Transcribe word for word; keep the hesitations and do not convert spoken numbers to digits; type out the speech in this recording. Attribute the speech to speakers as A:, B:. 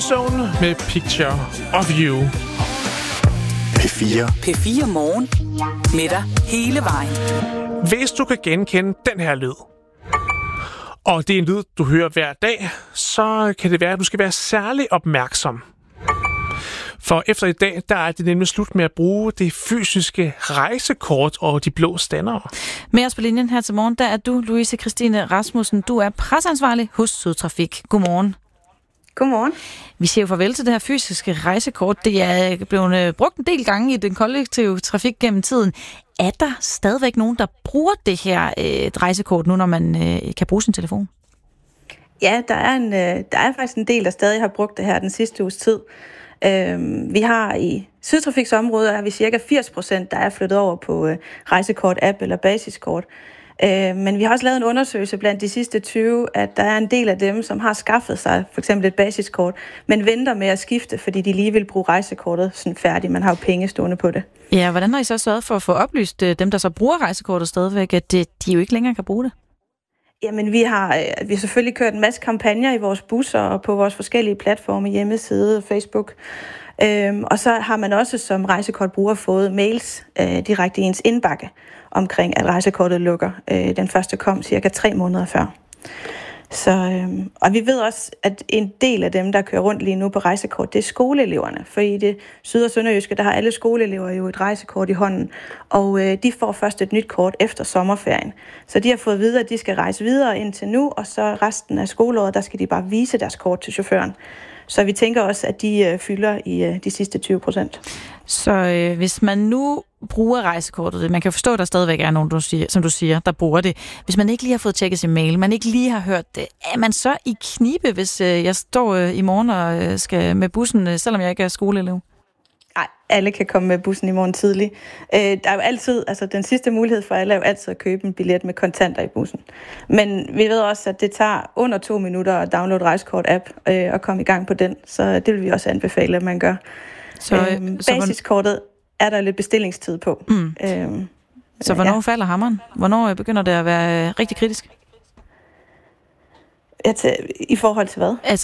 A: Zone med Picture of You.
B: P fire.
C: P fire Morgen. Med dig hele vejen.
A: Hvis du kan genkende den her lyd, og det er en lyd, du hører hver dag, så kan det være, at du skal være særlig opmærksom. For efter i dag, der er det nemlig slut med at bruge det fysiske rejsekort og de blå standere.
D: Med os på linjen her til morgen, der er du, Louise Christine Rasmussen. Du er presseansvarlig hos Sydtrafik. Godmorgen.
E: Godmorgen.
D: Vi siger jo farvel til det her fysiske rejsekort. Det er blevet brugt en del gange i den kollektive trafik gennem tiden. Er der stadigvæk nogen, der bruger det her øh, rejsekort nu, når man øh, kan bruge sin telefon?
E: Ja, der er, en, øh, der er faktisk en del, der stadig har brugt det her den sidste uges tid. Øh, vi har i Sydtrafiks område, er vi cirka firs procent, der er flyttet over på øh, rejsekort-app eller basiskort. Øh, men vi har også lavet en undersøgelse blandt de sidste tyve, at der er en del af dem, som har skaffet sig for eksempel et basiskort, men venter med at skifte, fordi de lige vil bruge rejsekortet sådan færdigt. Man har jo penge stående på det.
D: Ja, hvordan har I så sørget for at få oplyst dem, der så bruger rejsekortet stadigvæk, at de jo ikke længere kan bruge det?
E: Jamen, vi har, vi har selvfølgelig kørt en masse kampagner i vores busser og på vores forskellige platforme, hjemmeside, Facebook. Øhm, og så har man også som rejsekortbruger fået mails øh, direkte i ens indbakke omkring, at rejsekortet lukker. Øh, den første kom cirka tre måneder før. Så, øhm, og vi ved også, at en del af dem, der kører rundt lige nu på rejsekort, det er skoleeleverne. For i det syd- og sønderjyske, der har alle skoleelever jo et rejsekort i hånden. Og øh, de får først et nyt kort efter sommerferien. Så de har fået at vide, at de skal rejse videre indtil nu, og så resten af skoleåret, der skal de bare vise deres kort til chaufføren. Så vi tænker også, at de øh, fylder i øh, de sidste tyve procent.
D: Så øh, hvis man nu bruger rejsekortet, man kan forstå, at der stadigvæk er nogen, du siger, som du siger, der bruger det. Hvis man ikke lige har fået tjekket sin mail, man ikke lige har hørt det, er man så i knibe, hvis øh, jeg står øh, i morgen og øh, skal med bussen, øh, selvom jeg ikke er skoleelev?
E: Nej, alle kan komme med bussen i morgen tidlig. Øh, der er jo altid, altså den sidste mulighed for alle er jo altid at købe en billet med kontanter i bussen. Men vi ved også, at det tager under to minutter at downloade rejsekort-app øh, og komme i gang på den. Så det vil vi også anbefale, at man gør. Så, øhm, så basiskortet er der lidt bestillingstid på.
D: Mm.
E: Øhm,
D: så hvornår
E: ja.
D: falder hammeren? Hvornår begynder det at være rigtig kritisk?
E: Ja, til, i forhold til hvad?
D: Altså